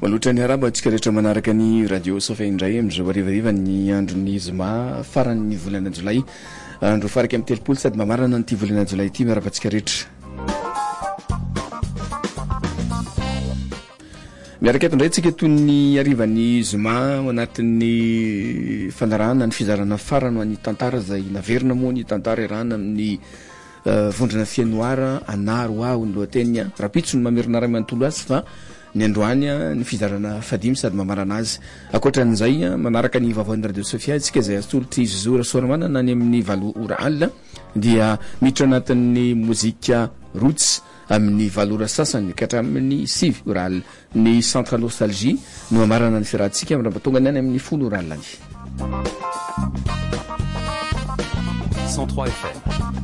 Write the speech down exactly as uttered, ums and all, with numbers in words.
malotra ny araba antsika rehetra manaraka ny radio Sofe indray amizao arivariva ny andron'ny zoma faran'ny volana jolay andro faraka amin'ny telopolo sady mamarana nyty volana jolay ity miaraka antsika rehetra miaraka eto indray tsika toy ny arivan'ny zoma anatin'ny fanarahana ny fizarana farano any tantara zay naverina moa ny tantara irana amin'ny vondrona fianoara anaro aho ny lohateny rapitso ny mamerina ray manontolo azy fa ny androany ny fizarana fadimy sady mamarana azy akoatran'izay manaraka ny vaovaon'ny radio Sofia tsika zay atolotry zora soramana nany amin'ny valo ora alina dia miditra anatin'ny mozika roots amin'ny valo ora sasany katra amin'ny sivy ora alina ny centre nostalgie no mamarana ny fiarahantsika mirampatonga ny any amin'ny folo ora alina any cent trois F M